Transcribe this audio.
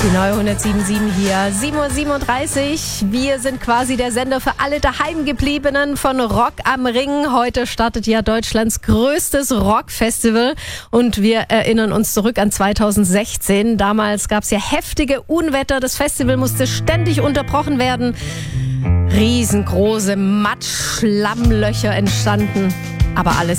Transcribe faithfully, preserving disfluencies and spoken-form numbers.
Die neue hundertsieben Komma sieben hier, sieben Uhr siebenunddreißig. Wir sind quasi der Sender für alle Daheimgebliebenen von Rock am Ring. Heute startet ja Deutschlands größtes Rockfestival und wir erinnern uns zurück an zweitausendsechzehn. Damals gab es ja heftige Unwetter, das Festival musste ständig unterbrochen werden. Riesengroße Matsch-Schlammlöcher entstanden, aber alles